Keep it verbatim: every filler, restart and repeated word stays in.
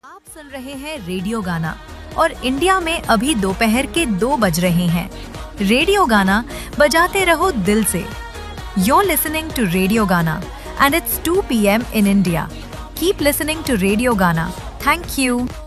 आप सुन रहे हैं रेडियो गाना और इंडिया में अभी दोपहर के दो बज रहे हैं। रेडियो गाना बजाते रहो दिल से। You're listening to Radio Gana and it's two p m in India. Keep listening to Radio Gana. Thank you.